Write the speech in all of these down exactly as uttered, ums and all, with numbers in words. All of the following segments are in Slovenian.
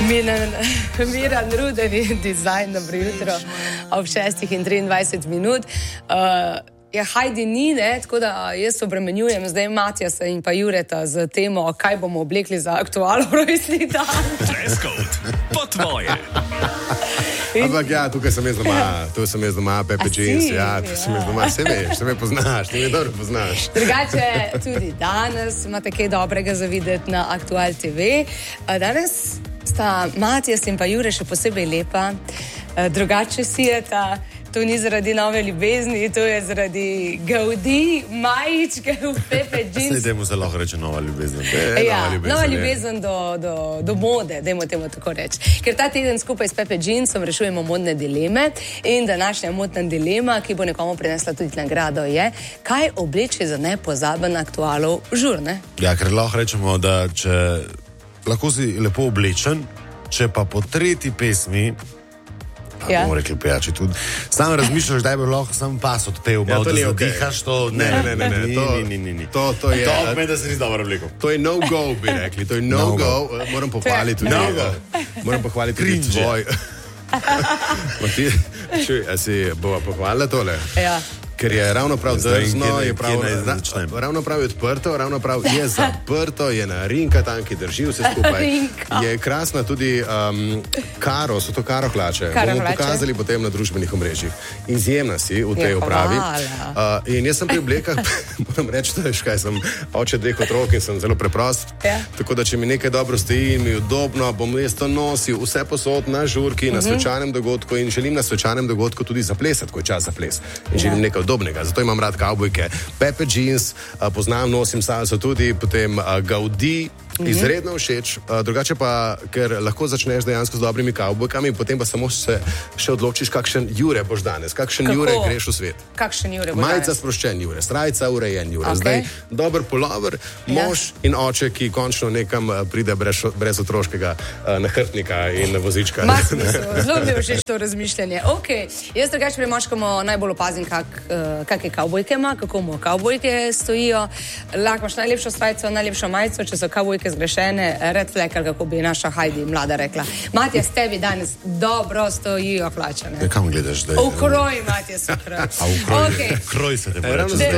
Miran Rudeni, dizajn, dobro jutro, ob šestih in triindvajset minut. Uh, ja, Hajdi ni, ne, tako da jaz obremenjujem zdaj Matjasa in pa Jureta z temo, kaj bomo oblekli za aktualno rojstni dan. Dress code, po tvoje. In... Ampak ja, tukaj sem jaz doma, tu sem jaz doma, Pepe Jeans, ja, tu ja. sem jaz doma, se veš, se me poznaš, ti me dobro poznaš. Drugače, tudi danes imate kaj dobrega za videti na Aktual T V. Danes sta Matjas in pa Jure še posebej lepa, drugače sijeta. To ni zaradi nove ljubezni, to je zaradi Gaudi, majičke v Pepe Jeans. Saj dajmo se lahko reči nova ljubezen. E, ja, nova ljubezen, nova ljubezen do, do, do mode, dajmo temu tako reči. Ker ta teden skupaj s Pepe Jeansom rešujemo modne dileme in današnja modna dilema, ki bo nekomu prinesla tudi nagrado, je, kaj obleči za nepozaben aktualov žur, ne? Ja, ker lahko rečemo, da če lahko si lepo oblečen, če pa po tretji pesmi Ja. bomo rekli pejači tudi. Sam razmišljaš, da bi lahko sam pas odpel, malo ja, da zadihaš, okay. to ne, ne, ne, ne, ne. To, ni, ni, ni, ni. To, to je... To pomeni, da se nisi dobro oblekel. To je no-go, bi rekli, to je no-go. No moram pohvaliti tudi... No-go. Moram pohvaliti tudi tvoj... Mati, čuj, a si bova pohvalila tole? Ja. Ker je ravno prav drzno, je prav, ra, ravno prav je odprto, ravno prav je zaprto, je na rinka tam, ki drži vse skupaj. Je krasna tudi um, karo, so to karo hlače. Karo Bomo hlače. pokazali potem na družbenih omrežjih. Izjemna si v tej opravi. Uh, in jaz sem pri oblekah, moram reči, da kaj sem oče dveh otrok in sem zelo preprost. Ja. Tako da, če mi nekaj dobro stoji in mi je udobno, bom jaz to nosil vse posod na žurki, na svečanem dogodku in želim na svečanem dogodku tudi zaplesati, ko je čas za ples. In želim nekaj udobnega. Zato imam rad kavbojke. Pepe Jeans, poznam, nosim salso tudi, potem Gaudi, izredno všeč. Drugače pa, ker lahko začneš dejansko z dobrimi kavbojkami, potem pa samo se še odločiš, kakšen Jure boš danes, kakšen Kako? Jure greš v svet. Kakšen Jure bo Majica danes? sproščen Jure, srajca urejen Jure. Okay. Zdaj dober pulover, mož ja. in oče, ki končno nekam pride brez, brez otroškega nahrbtnika in vozička. Zelo mi je všeč to razmišljanje. Okay. Jaz drugače pri moškemu najbolj opazim, kak, kak je kavbojke ima, kako mu kavbojke stojijo. Lahko imaš najlepšo srajco, najlepšo majico, če so kavbojke zgrešene, red flag, kako bi naša Hajdi mlada rekla. Matjas, tebi danes dobro stojijo hlače, ne? Ja, kam gledaš zdaj? V kroj, Matjas, v kroj. A v kroj, okay. kroj se te E, ravno reče.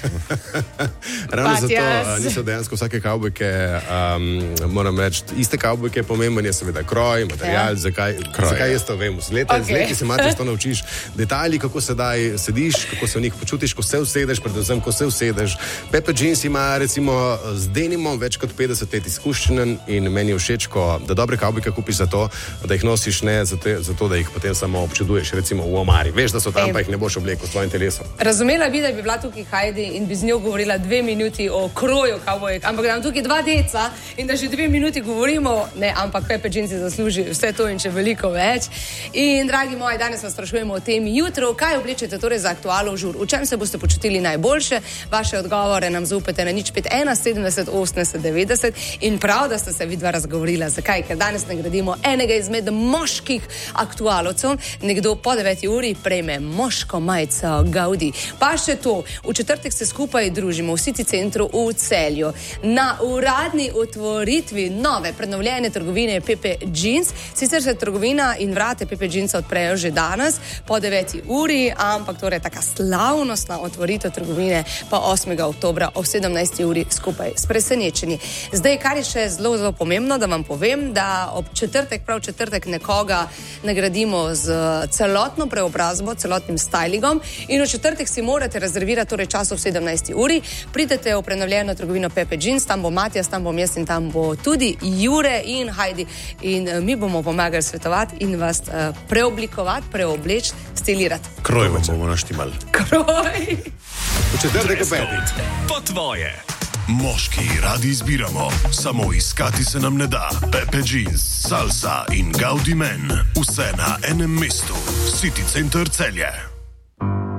Ravno zato Matjas. niso dejansko vsake kavbojke, um, moram reči, iste kavbojke, pomemben je seveda kroj, material, ja. zakaj, Kroj, zakaj ja. jaz to vem. Z leta, Okay. z leti se Matjas to naučiš. Detajli, kako sedaj sediš, kako se v njih počutiš, ko se usedeš, predvsem, ko se usedeš. Pepe Jeans ima recimo z denimom več kot petdeset let izkuščen in meni je všeč, ko, da dobre kavbojke kupiš za to, da jih nosiš ne za, te, za to, da jih potem samo občuduješ, recimo v omari. Veš, da so tam, Ej. pa jih ne boš oblekel s tvojim telesom. Razumela bi, da bi bila tukaj Hajdi in bi z njo govorila dve minuti o kroju kavbojk, ampak da nam tukaj dva deca in da že dve minuti govorimo, ne, ampak Pepe Jeans zasluži vse to in še veliko več. In dragi moji, danes vas sprašujemo o temi jutro, kaj oblečete torej za aktualov žur, v čem se boste počutili najboljše, vaše odgovore nam zaupajte na nič pet ena sedemdeset osemdeset devetdeset in prav, da ste se vidva razgovorila. Zakaj? Ker danes nagradimo enega izmed moških aktualovcev. Nekdo po deveti uri prejme moško majico Gaudi. Pa še to, v četrtek se skupaj družimo v City centru v Celju. Na uradni otvoritvi nove prenovljene trgovine Pepe Jeans. Sicer se trgovina in vrate Pepe Jeansa odprejo že danes po deveti uri, ampak torej taka slavnostna otvoritev trgovine pa osmega oktobra ob sedemnajsti uri skupaj s presenečenji. Zdaj, kar je še zelo, zelo pomembno, da vam povem, da ob četrtek, prav četrtek nekoga nagradimo z celotno preobrazbo, celotnim stylingom in v četrtek si morate rezervirati torej čas ob sedemnajsti uri. Pridete v prenovljeno trgovino Pepe Jeans, tam bo Matjas, tam bom jaz in tam bo tudi Jure in Hajdi in mi bomo pomagali svetovati in vas uh, preoblikovati, preobleči, stilirati. Kroj vam bomo naštimali. Kroj! V četrtek ob petih. Po tvoje. Moški radi izbiramo, samo iskati se nam ne da. Pepe Jeans, salsa in Gaudi Men, vse na enem mestu. City Center Celje.